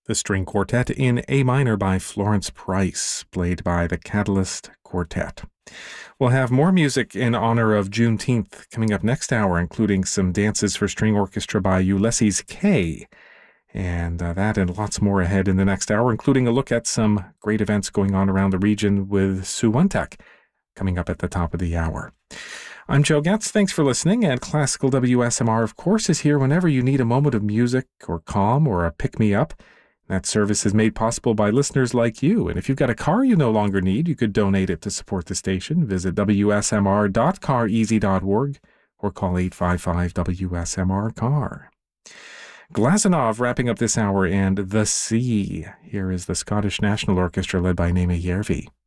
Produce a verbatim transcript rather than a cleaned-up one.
The String Quartet in A minor by Florence Price, played by the Catalyst Quartet. We'll have more music in honor of Juneteenth coming up next hour, including some dances for string orchestra by Ulysses Kay. And uh, that and lots more ahead in the next hour, including a look at some great events going on around the region with Suwuntak coming up at the top of the hour. I'm Joe Getz. Thanks for listening. And Classical W S M R, of course, is here whenever you need a moment of music or calm or a pick-me-up. That service is made possible by listeners like you. And if you've got a car you no longer need, you could donate it to support the station. Visit w s m r dot car easy dot org or call eight five five W S M R car. Glazunov wrapping up this hour, and The Sea. Here is the Scottish National Orchestra led by Naima Järvi.